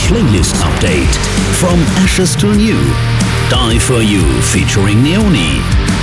Playlist Update. From Ashes to New. Die For You featuring Neoni.